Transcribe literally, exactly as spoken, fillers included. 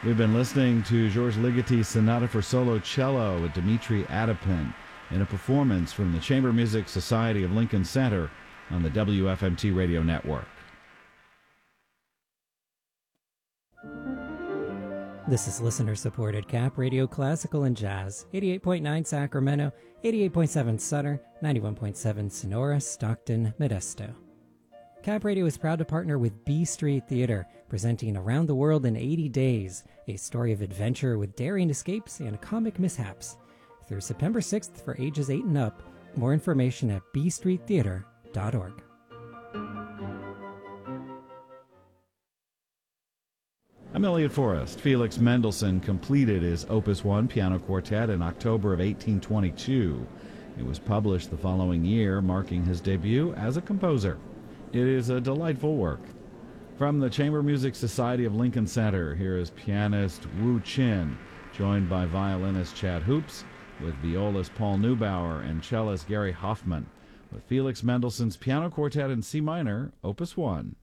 We've been listening to Georges Ligoti's Sonata for Solo Cello with Dmitri Adapin in a performance from the Chamber Music Society of Lincoln Center on the W F M T Radio Network. This is listener-supported Cap Radio Classical and Jazz, eighty-eight point nine Sacramento, eighty-eight point seven Sutter, ninety-one point seven Sonora, Stockton, Modesto. Cap Radio is proud to partner with B Street Theater, presenting Around the World in eighty days, a story of adventure with daring escapes and comic mishaps. Through September sixth for ages eight and up. More information at b street theater dot org. I'm Elliot Forrest. Felix Mendelssohn completed his Opus one piano quartet in October of eighteen twenty-two. It was published the following year, marking his debut as a composer. It is a delightful work. From the Chamber Music Society of Lincoln Center, here is pianist Wu Chin, joined by violinist Chad Hoops, with violist Paul Neubauer and cellist Gary Hoffman, with Felix Mendelssohn's Piano Quartet in C minor, Opus one.